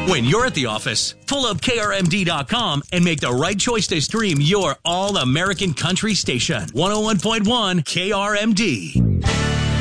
When you're at the office, pull up KRMD.com and make the right choice to stream your all-American country station. 101.1 KRMD.